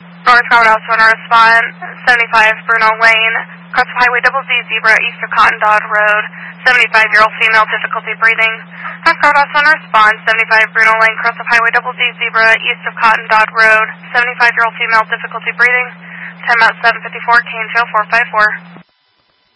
North Roadhouse Runner respond 75 Bruno Lane, cross of Highway Double Z Zebra east of Cotton Dot Road, 75-year-old female, difficulty breathing. North Roadhouse Runner respond 75 Bruno Lane, cross of Highway Double Z Zebra east of Cotton Dot Road, 75-year-old female, difficulty breathing. Time out 754, Caneville 454.